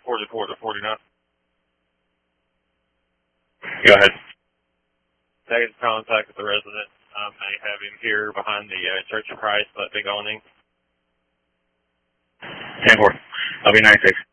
44 to 49. Go ahead. Taking contact with the resident. I have him here behind the Church of Christ, that big awning. 10-4. I'll be 96.